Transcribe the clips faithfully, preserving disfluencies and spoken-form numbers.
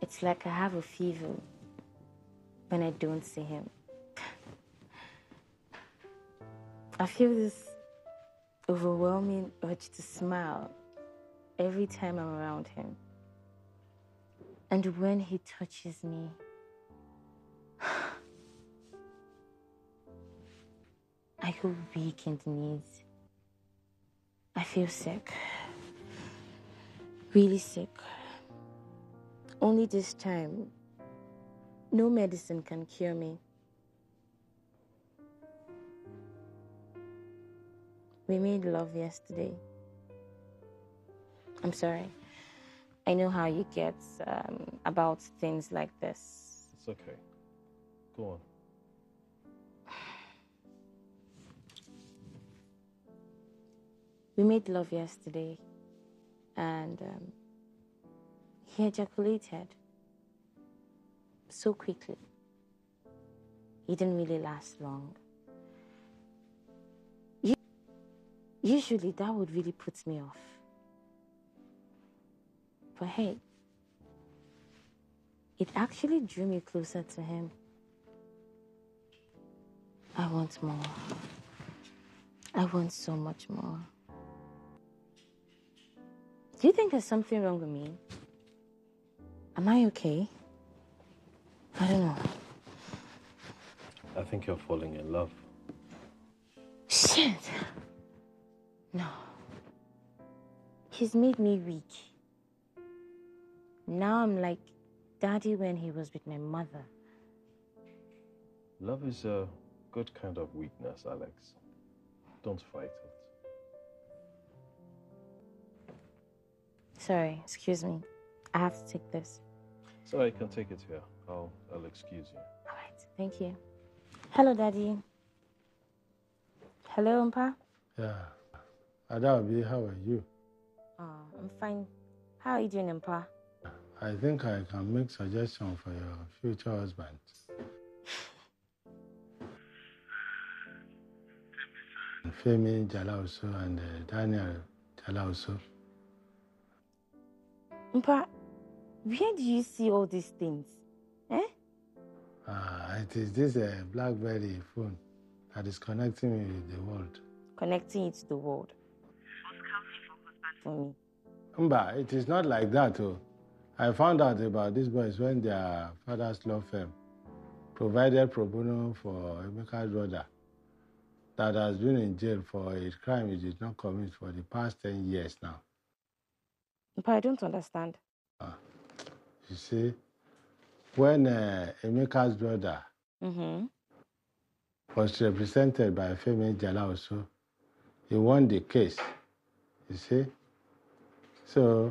It's like I have a fever when I don't see him. I feel this overwhelming urge to smile every time I'm around him. And when he touches me, I go weak in the knees. I feel sick. Really sick. Only this time, no medicine can cure me. We made love yesterday. I'm sorry. I know how you get um, about things like this. It's okay. Go on. We made love yesterday, and um, he ejaculated so quickly. He didn't really last long. Usually, that would really put me off. But hey, it actually drew me closer to him. I want more. I want so much more. Do you think there's something wrong with me? Am I okay? I don't know. I think you're falling in love. Shit! No. He's made me weak. Now I'm like Daddy when he was with my mother. Love is a good kind of weakness, Alex. Don't fight it. Sorry, excuse me. I have to take this. Sorry, I can take it here. I'll, I'll excuse you. All right, thank you. Hello, Daddy. Hello, Mpa. Yeah. Adaobi, how are you? Oh, I'm fine. How are you doing, Mpa? I think I can make suggestions for your future husband. Femi Jalauso and uh, Daniel Jalauso. Mpa, where do you see all these things? Eh? Uh, it is this uh, BlackBerry phone that is connecting me with the world. Connecting it to the world. For me. Mba, it is not like that. Oh. I found out about these boys when their father's law firm provided pro bono for Emeka's brother that has been in jail for a crime he did not commit for the past ten years now. Mpa, I don't understand. Uh, you see, when uh, Emeka's brother Mm-hmm. was represented by Femi Jalauso, he won the case, you see. So,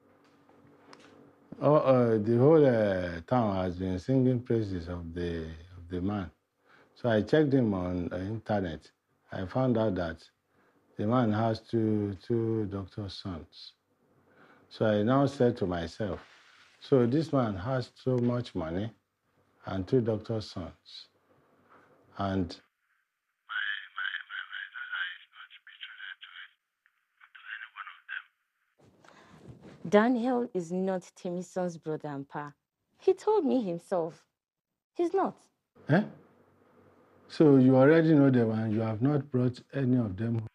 oh, uh, the whole uh, town has been singing praises of the, of the man. So I checked him on the internet. I found out that the man has two, two doctor's sons. So I now said to myself, so this man has so much money and two doctor's sons. And my, my, my, my daughter is not betrothed to, to any one of them. Daniel is not Timison's brother, Mpa. He told me himself. He's not. Eh? So you already know them and you have not brought any of them home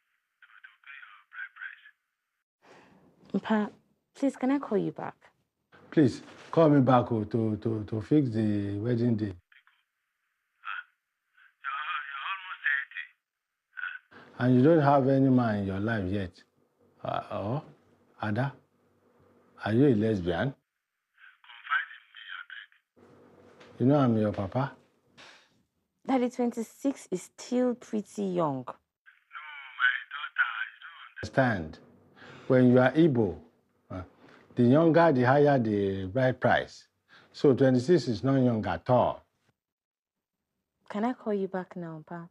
to, to pay your bride price. Mpa, please, can I call you back? Please, call me back oh, to, to, to fix the wedding day. And you don't have any man in your life yet. Uh, oh, Ada, are you a lesbian? Confide in me, I beg. You know I'm your papa? Daddy, twenty-six is still pretty young. No, my daughter, you don't understand. When you are Igbo, uh, the younger, the higher the bride price. So twenty-six is not young at all. Can I call you back now, Mpa?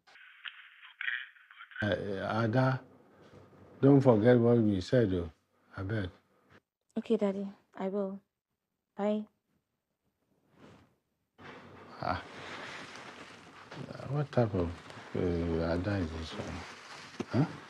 Okay, uh, Ada, don't forget what we said, though. I beg. Okay, Daddy, I will. Bye. Ah, what type of uh, Ada is this one? Huh?